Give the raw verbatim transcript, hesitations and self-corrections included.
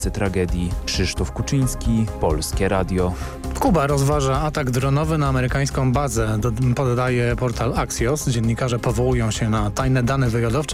tragedii. Krzysztof Kuczyński, Polskie Radio. Kuba rozważa atak dronowy na amerykańską bazę, podaje portal Axios. Dziennikarze powołują się na tajne dane wywiadowcze